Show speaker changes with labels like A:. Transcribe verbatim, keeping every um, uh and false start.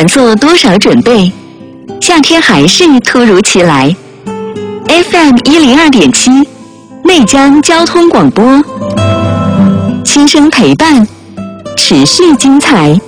A: 做多少准备，夏天还是突如其来。F M 一零二点七，内江交通广播，轻声陪伴，持续精彩。